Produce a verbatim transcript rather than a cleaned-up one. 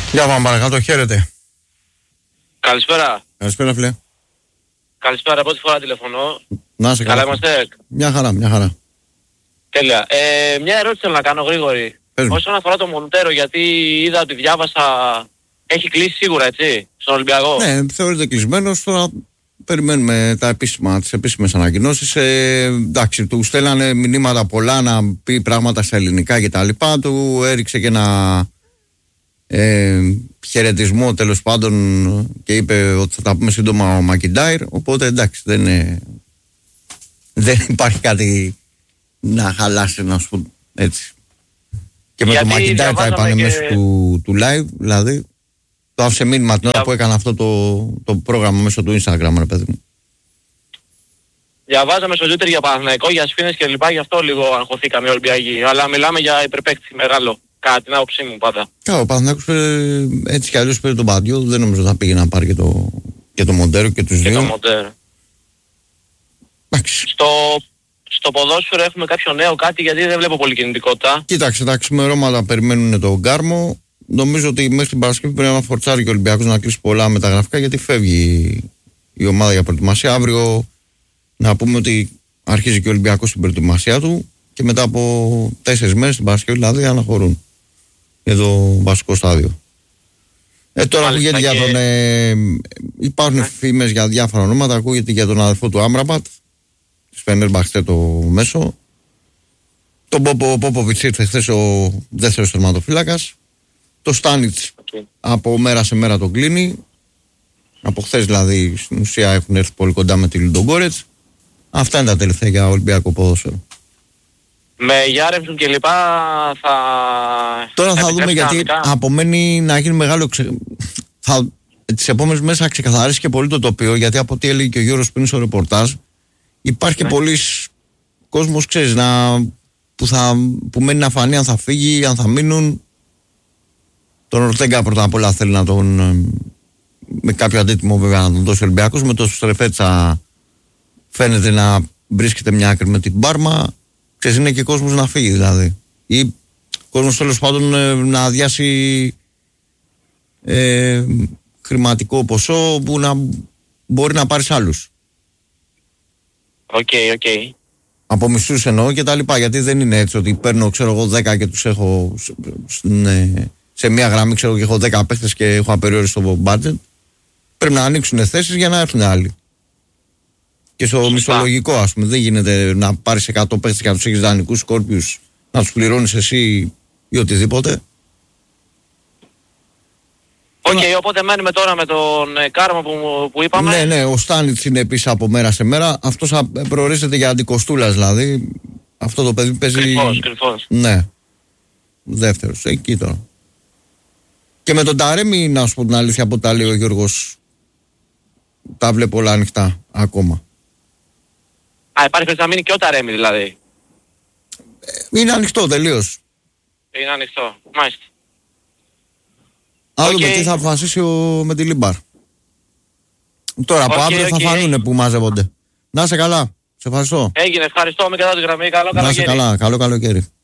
Για πάμε παρακάτω, χαίρετε. Καλησπέρα. Καλησπέρα, φίλε. Καλησπέρα, πρώτη φορά τηλεφωνώ. Να σε καλά. Καλά είμαστε. Μια χαρά, μια χαρά. Τέλεια. Ε, μια ερώτηση θέλω να κάνω γρήγορη. Πες μου. Όσον αφορά το Μοντέρο, γιατί είδα ότι διάβασα. Έχει κλείσει σίγουρα, έτσι, στον Ολυμπιακό. Ναι, θεωρείται κλεισμένος. Τώρα περιμένουμε τα επίσημα, τις επίσημες ανακοινώσεις. Ε, εντάξει, του στέλνανε μηνύματα πολλά να πει πράγματα στα ελληνικά κτλ. Του έριξε και ένα ε, χαιρετισμό τέλος πάντων και είπε ότι θα τα πούμε σύντομα ο Μακιντάιρ. Οπότε εντάξει, δεν, είναι, δεν υπάρχει κάτι να χαλάσει, να σου πω έτσι. Και με Γιατί το Μακιντάιρ τα είπανε και... μέσω του, του live, δηλαδή. Το άφησε μήνυμα την ώρα που έκανα αυτό το, το πρόγραμμα μέσω του Instagram, ρε παιδί μου. Διαβάζαμε στο Twitter για Παναθηναϊκό, για Σφήνες και λοιπά, γι' αυτό λίγο αγχωθήκαμε οι Ολυμπιακοί. Αλλά μιλάμε για υπερπαίκτη μεγάλο, κατά την άποψή μου πάντα. Καλά, ο Παναθηναϊκός ε, έτσι κι αλλιώς πήρε τον Παντιό, δεν νομίζω θα πήγε να πάρει και το, και το Μοντέρο και τους και δύο. Το Μοντέρο. Στο, στο ποδόσφαιρο έχουμε κάποιο νέο κάτι, γιατί δεν βλέπω πολύ κινητικότητα. Κοίταξε, τα ξημερώματα περιμένουν τον Γκάρμο. Νομίζω ότι μέχρι την Παρασκευή πρέπει να φορτσάρει και ο Ολυμπιακός να κλείσει πολλά μεταγραφικά, γιατί φεύγει η ομάδα για προετοιμασία. Αύριο να πούμε ότι αρχίζει και ο Ολυμπιακός την προετοιμασία του και μετά από τέσσερις μέρες την Παρασκευή δηλαδή αναχωρούν για το βασικό στάδιο. Ε, τώρα Μάλιστα, ακούγεται και... για τον. Ε, υπάρχουν φήμες για διάφορα ονόματα. Ακούγεται για τον αδερφό του Άμραμπατ, της Φενέρμπαχτσε το μέσο. Τον Πόπο, Πόποβιτς ήρθε χθες ο δεύτερος τερματοφύλακας. Το Στάνιτς Okay. από μέρα σε μέρα τον κλείνει. Από χθες δηλαδή στην ουσία έχουν έρθει πολύ κοντά με τη Λουντογκόρετς. Αυτά είναι τα τελευταία για Ολυμπιακό ποδόσφαιρο. Με Γιάρεμψουν και λοιπά θα... Τώρα θα δούμε, γιατί κανονικά απομένει να γίνει μεγάλο ξε... θα... τις επόμενες μέρες θα ξεκαθαρίσει και πολύ το τοπίο, γιατί από ό,τι έλεγε και ο Γιώργος πριν στο ρεπορτάζ υπάρχει ναι. και πολλής κόσμος, ξέρεις, να... που, θα... που μένει να φανεί αν θα φύγει, αν θα μείνουν. Τον Ορτέγκα πρώτα απ' όλα θέλει να τον, με κάποιο αντίτιμο βέβαια, να τον δώσει ο Ολυμπιακός. Με το Στρεφέτσα φαίνεται να βρίσκεται μια άκρη με την Πάρμα. Ξέρεις, είναι και κόσμος να φύγει δηλαδή. Ή κόσμος τέλος πάντων να αδειάσει ε, χρηματικό ποσό που να μπορεί να πάρει άλλους. Οκ, okay, οκ. Okay. Από μισθούς εννοώ και τα λοιπά, γιατί δεν είναι έτσι ότι παίρνω ξέρω εγώ δέκα και τους έχω ναι, σε μία γραμμή, ξέρω και έχω δέκα παίχτες και έχω απεριόριστο budget. Πρέπει να ανοίξουν θέσεις για να έρθουν άλλοι. Και στο μισθολογικό, ας πούμε, δεν γίνεται να πάρεις εκατό παίχτες και να τους έχεις δανεικούς σκόρπιους, να τους πληρώνεις εσύ ή οτιδήποτε. Οκ, okay, οπότε μένουμε τώρα με τον ε, Κάρμα που, που είπαμε. Ναι, ναι, ο Στάνιτς είναι επίσης από μέρα σε μέρα. Αυτός προορίζεται για αντικοστούλας δηλαδή. Αυτό το παιδί παίζει. Κρυφός, κρυφός. Ναι. Δεύτερος, εκεί τώρα. Και με τον Ταρέμι, να σου πω την αλήθεια, από τα λέει ο Γιώργος, τα βλέπω όλα ανοιχτά ακόμα. Α, υπάρχει να μείνει και ο Ταρέμι δηλαδή. Είναι ανοιχτό τελείως. Είναι ανοιχτό, μάλιστα. Άλλο Okay. με τι θα αποφασίσει ο... με τη Λιμπάρ. Τώρα από okay, αύριο okay. θα φανούν που μαζεύονται. Να είσαι καλά. Σε ευχαριστώ. Έγινε, ευχαριστώ. Με κατά τη γραμμή. Καλό καλοκαίρι. Να είσαι καλά. Καλό καλοκαίρι.